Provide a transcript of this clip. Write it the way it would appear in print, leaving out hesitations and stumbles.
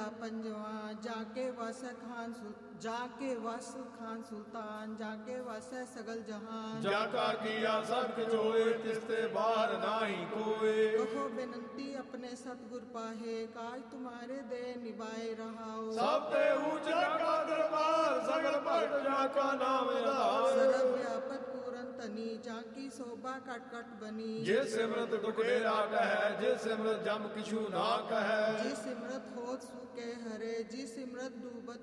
पंजवा, जाके वस खान सुल्तान, जाके वस है सगल जहान। जाका किया सब कुछ होए, तिसते बाहर नाही कोई। कहो बेनंती अपने सतगुर पाहे, काज तुम्हारे दे निभाए रहाओ। सब ते ऊंचा का दरबार, सगल भक्त जाका नाम रहाओ। सर्व व्यापक पूरन तनी, जाकी शोभा कट कट बनी। जे सिमरत दुखेरा कहे, जे सिमरत जम किछु ना कहे। जी सिमरत होत सुके हरे, जी सिमरत डूबत